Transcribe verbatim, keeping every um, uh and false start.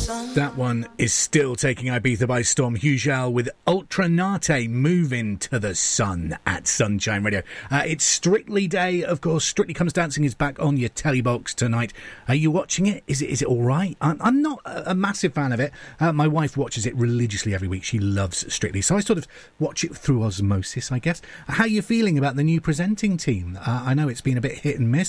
That one is still taking Ibiza by storm. Hugel with Ultra Nate, Moving to the Sun at Sunshine Radio. Uh, it's Strictly Day, of course. Strictly Comes Dancing is back on your telly box tonight. Are you watching it? Is it is it all right? I'm, I'm not a, a massive fan of it. Uh, my wife watches it religiously every week. She loves Strictly, so I sort of watch it through osmosis, I guess. How are you feeling about the new presenting team? Uh, I know it's been a bit hit and miss.